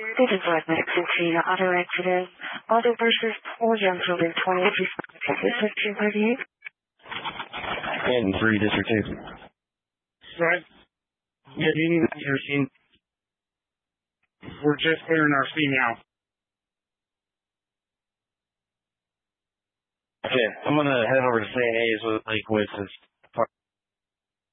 This is Black Mexican Auto Accident. Auto versus all young children 20 District 238. And 3 District 2. Right. Yeah, you need your scene. We're just clearing our scene now. Okay, I'm gonna head over to St. A's with Lake Woods